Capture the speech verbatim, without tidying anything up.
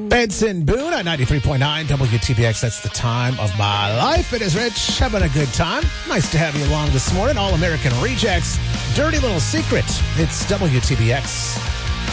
Benson Boone at ninety-three point nine W T B X. That's the time of my life. It is Rich, having a good time. Nice to have you along this morning. All American Rejects, Dirty Little Secret. It's W T B X.